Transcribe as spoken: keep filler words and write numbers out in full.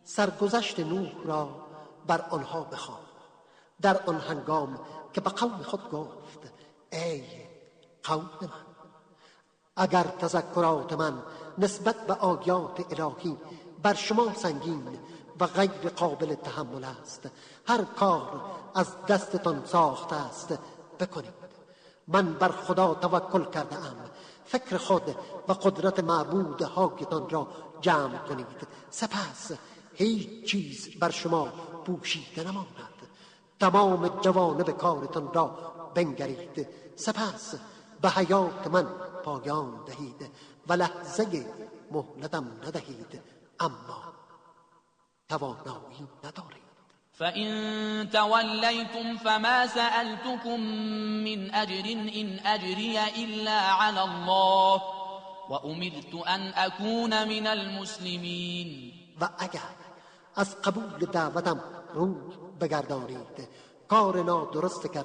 سرگذشت نوح را بر آنها بخوان. در آن هنگام که به قوم خود گفت ای قوم من، اگر تذکرات من نسبت به آیات الهی بر شما سنگین و غیر قابل تحمل است، هر کار از دستتان ساخته است بکنید. من بر خدا توکل کرده ام، فکر خود و قدرت معبود هایتان را جمع کنید، سپس هیچ چیز بر شما پوشیده نماند. تمام جوانب کارتان را بنگرید، سپس به حیات من پایان دهید و لحظه مهلتم ندهید، اما توانایی ندارید. فَإِن تَوَلَّيْتُمْ فَمَا سَأَلْتُكُم مِّنْ أَجْرٍ إِنْ أَجْرِيَ إِلَّا عَلَى اللَّهِ وَأُمِرْتُ أَنْ أَكُونَ مِنَ الْمُسْلِمِينَ. و اگر از قبول دعوتم روی بگردانید، کار نادرست کرد